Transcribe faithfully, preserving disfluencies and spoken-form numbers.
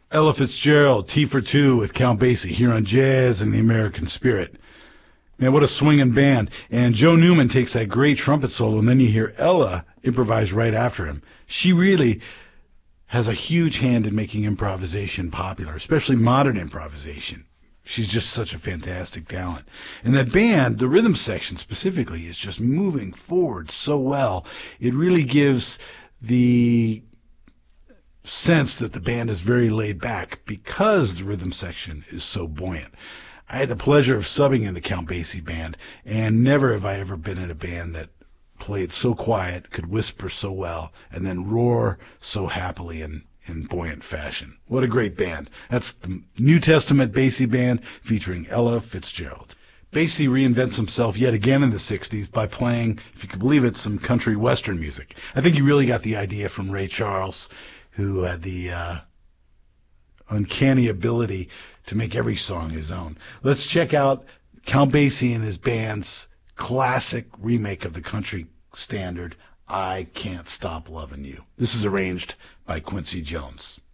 Ella Fitzgerald, T for Two with Count Basie here on Jazz and the American Spirit. Man, what a swinging band. And Joe Newman takes that great trumpet solo, and then you hear Ella improvise right after him. She really has a huge hand in making improvisation popular, especially modern improvisation. She's just such a fantastic talent. And that band, the rhythm section specifically, is just moving forward so well. It really gives the sense that the band is very laid back because the rhythm section is so buoyant. I had the pleasure of subbing in the Count Basie band, and never have I ever been in a band that played so quiet, could whisper so well, and then roar so happily and in buoyant fashion. What a great band. That's the New Testament Basie Band featuring Ella Fitzgerald. Basie reinvents himself yet again in the sixties by playing, if you can believe it, some country western music. I think he really got the idea from Ray Charles, who had the uh, uncanny ability to make every song his own. Let's check out Count Basie and his band's classic remake of the country standard, I Can't Stop Lovin' You. This is arranged by Quincy Jones.